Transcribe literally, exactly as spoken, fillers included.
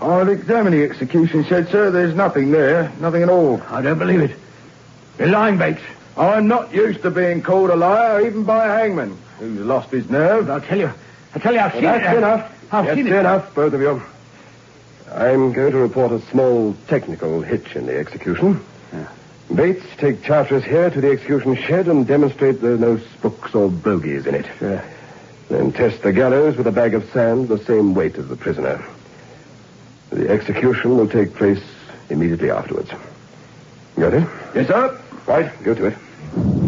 I've examined the execution shed, sir. There's nothing there. Nothing at all. I don't believe it. You're lying, Bates. I'm not used to being called a liar, even by a hangman who's lost his nerve. I'll tell you. I'll tell you, I've Well, seen that's it. enough. I've that's seen it. enough, both of you. I'm going to report a small technical hitch in the execution. Yeah. Bates, take Charteris here to the execution shed and demonstrate there are no spooks or bogies in it. Sure. Then test the gallows with a bag of sand the same weight as the prisoner. The execution will take place immediately afterwards. Got it? Yes, sir. Right, go to it.